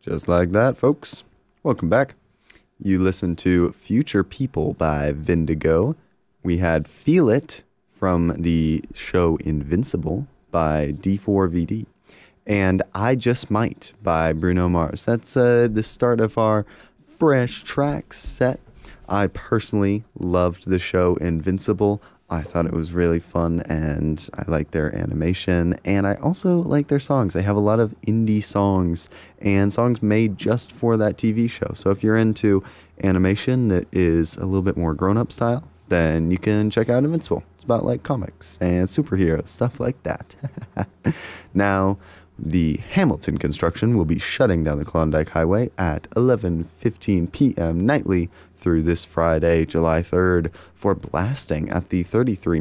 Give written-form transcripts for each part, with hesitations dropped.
Just like that, folks. Welcome back. You listened to Future People by Vindigo. We had Feel It from the show Invincible by D4VD. And I Just Might by Bruno Mars. That's the start of our Fresh Tracks set. I personally loved the show Invincible. I thought it was really fun, and I like their animation, and I also like their songs. They have a lot of indie songs and songs made just for that TV show. So if you're into animation that is a little bit more grown-up style, then you can check out Invincible. It's about like comics and superheroes, stuff like that. Now, the Hamilton construction will be shutting down the Klondike Highway at 11:15 p.m. nightly through this Friday, July 3rd, for blasting at the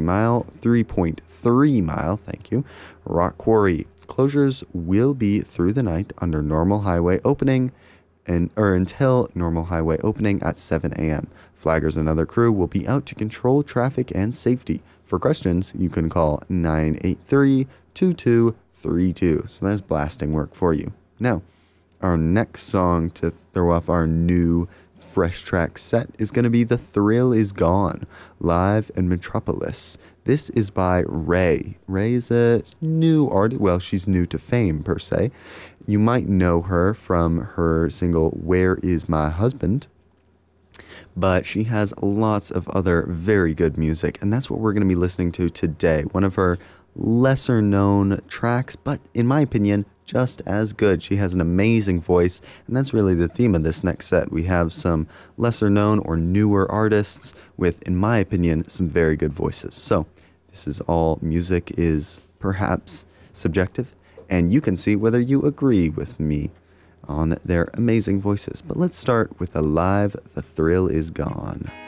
3.3 mile, rock quarry. Closures will be through the night under normal highway opening until normal highway opening at 7 a.m. Flaggers and other crew will be out to control traffic and safety. For questions, you can call 983-2232. So that's blasting work for you. Now, our next song to throw off our new Fresh Track set is going to be The Thrill Is Gone, live in Metropolis. This is by Ray. Ray is a new artist. Well, she's new to fame, per se. You might know her from her single, Where Is My Husband? But she has lots of other very good music, and that's what we're going to be listening to today. One of her lesser known tracks, but in my opinion, just as good. She has an amazing voice, and that's really the theme of this next set. We have some lesser known or newer artists with, in my opinion, some very good voices. So this is all music is perhaps subjective, and you can see whether you agree with me on their amazing voices. But let's start with the live The Thrill Is Gone.